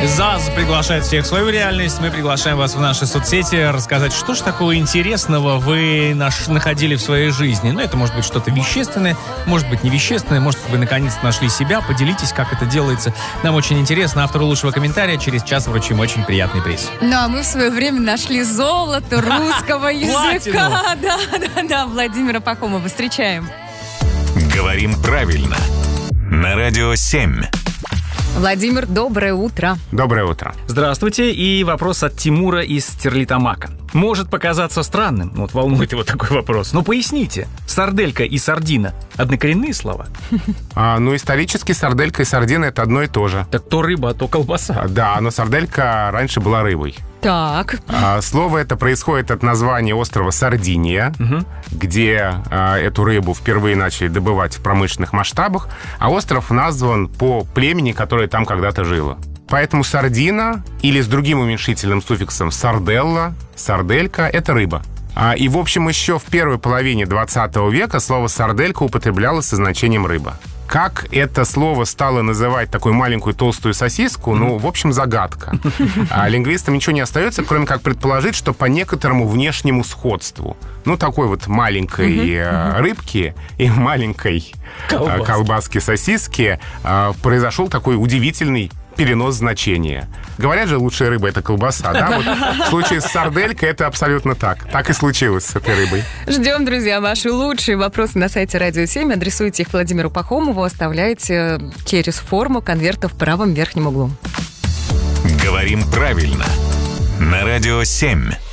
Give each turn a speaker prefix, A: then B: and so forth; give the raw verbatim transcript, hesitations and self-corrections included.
A: ЗАЗ приглашает всех в свою реальность. Мы приглашаем вас в наши соцсети рассказать, что же такого интересного вы наш, находили в своей жизни. Ну, это может быть что-то вещественное, может быть невещественное, может, вы наконец-то нашли себя. Поделитесь, как это делается. Нам очень интересно. Автору лучшего комментария через час вручим очень приятный приз.
B: Ну, а мы в свое время нашли золото русского языка. Да, да, да. Владимира Пахомова. Встречаем.
C: Говорим правильно. На Радио семь.
B: Владимир, доброе утро.
D: Доброе утро.
A: Здравствуйте. И вопрос от Тимура из Стерлитамака. Может показаться странным, вот волнует его такой вопрос, но поясните, сарделька и сардина – однокоренные слова?
D: А, ну, исторически сарделька и сардина – это одно и то же.
A: Так то рыба, а то колбаса.
D: А, да, но сарделька раньше была рыбой.
B: Так.
D: А, слово это происходит от названия острова Сардиния, угу. где а, эту рыбу впервые начали добывать в промышленных масштабах, а остров назван по племени, которое там когда-то жило. Поэтому сардина или с другим уменьшительным суффиксом сарделла, сарделька – это рыба. А, и, в общем, еще в первой половине двадцатого века слово «сарделька» употреблялось со значением «рыба». Как это слово стало называть такую маленькую толстую сосиску, ну, в общем, загадка. А лингвистам ничего не остается, кроме как предположить, что по некоторому внешнему сходству, ну, такой вот маленькой э, рыбки и маленькой э, колбаски-сосиски э, произошел такой удивительный перенос значения. Говорят же, лучшая рыба — это колбаса, да? Вот в случае с сарделькой это абсолютно так. Так и случилось с этой рыбой.
B: Ждем, друзья, ваши лучшие вопросы на сайте Радио семь. Адресуйте их Владимиру Пахомову, оставляйте через форму конверта в правом верхнем углу.
C: Говорим правильно. На Радио семь.